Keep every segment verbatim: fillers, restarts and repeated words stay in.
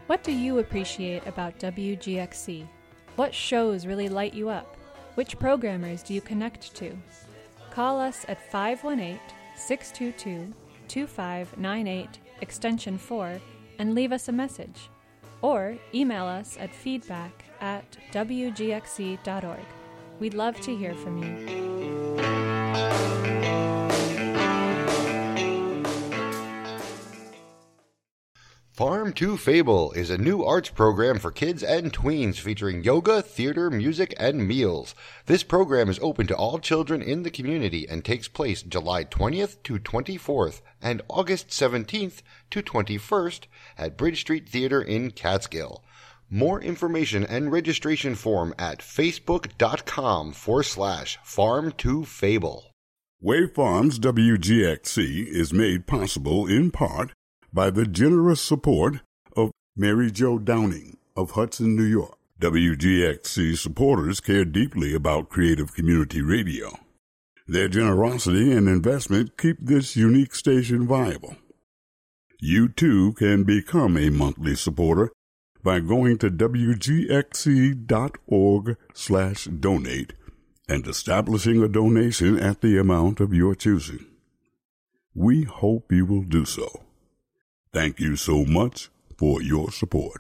What do you appreciate about W G X C? What shows really light you up? Which programmers do you connect to? Call us at five one eight, six two two, two five nine eight, extension four, and leave us a message. Or email us at feedback at w g x c dot org. We'd love to hear from you. Farm to Fable is a new arts program for kids and tweens featuring yoga, theater, music, and meals. This program is open to all children in the community and takes place July twentieth to twenty-fourth and August seventeenth to twenty-first at Bridge Street Theater in Catskill. More information and registration form at facebook.com forward slash farm to fable. Wave Farms W G X C is made possible in part by the generous support of Mary Jo Downing of Hudson, New York. W G X C supporters care deeply about creative community radio. Their generosity and investment keep this unique station viable. You too can become a monthly supporter by going to w g x c dot org slash donate and establishing a donation at the amount of your choosing. We hope you will do so. Thank you so much for your support.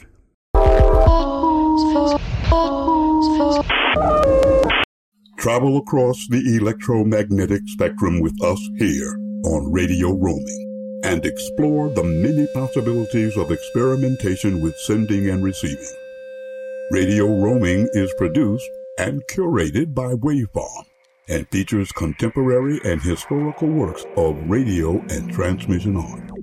Travel across the electromagnetic spectrum with us here on Radio Roaming and explore the many possibilities of experimentation with sending and receiving. Radio Roaming is produced and curated by Waveform and features contemporary and historical works of radio and transmission art.